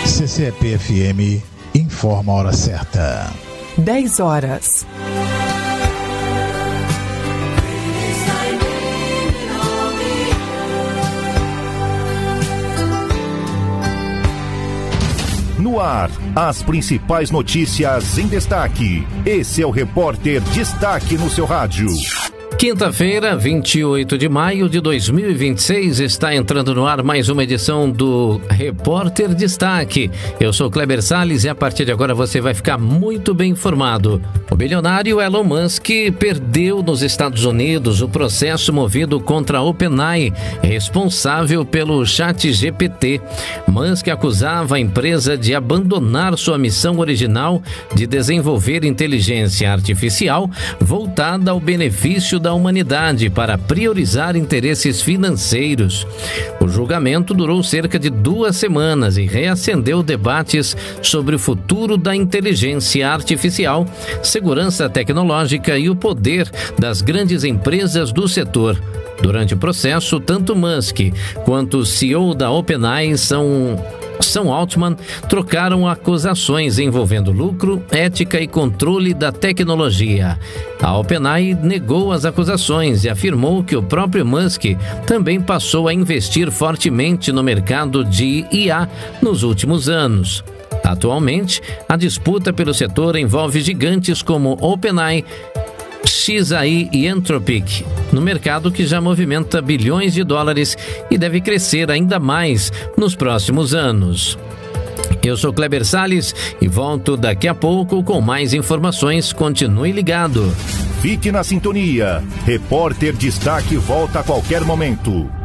CCP-FM informa a hora certa. 10 horas. No ar, as principais notícias em destaque. Esse é o Repórter Destaque no seu rádio. Quinta-feira, 28 de maio de 2026, está entrando no ar mais uma edição do Repórter Destaque. Eu sou Kleber Salles e a partir de agora você vai ficar muito bem informado. O bilionário Elon Musk perdeu nos Estados Unidos o processo movido contra a OpenAI, responsável pelo ChatGPT. Musk acusava a empresa de abandonar sua missão original de desenvolver inteligência artificial voltada ao benefício da humanidade para priorizar interesses financeiros. O julgamento durou cerca de 2 semanas e reacendeu debates sobre o futuro da inteligência artificial, segurança tecnológica e o poder das grandes empresas do setor. Durante o processo, tanto Musk quanto o CEO da OpenAI, Sam Altman, trocaram acusações envolvendo lucro, ética e controle da tecnologia. A OpenAI negou as acusações e afirmou que o próprio Musk também passou a investir fortemente no mercado de IA nos últimos anos. Atualmente, a disputa pelo setor envolve gigantes como OpenAI, XAI e Anthropic, no mercado que já movimenta bilhões de dólares e deve crescer ainda mais nos próximos anos. Eu sou Kleber Salles e volto daqui a pouco com mais informações. Continue ligado. Fique na sintonia. Repórter Destaque volta a qualquer momento.